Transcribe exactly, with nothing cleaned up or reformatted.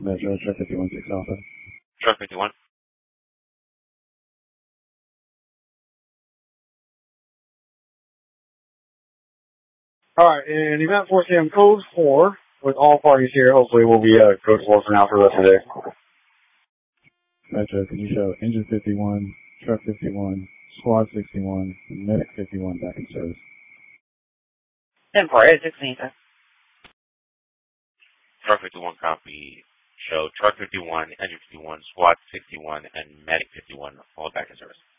Metro, Truck fifty-one, six Alpha. Truck fifty-one. Alright, and event four C M code four, with all parties here, hopefully we'll be uh, code four for now for the rest of the day. Metro, can you show Engine fifty-one, Truck fifty-one, Squad sixty-one, Medic fifty-one back in service? ten four, eight sixteen, sir. Truck fifty-one copy. Show Truck fifty-one, Engine fifty-one, Squad sixty-one, and Medic fifty-one all back in service.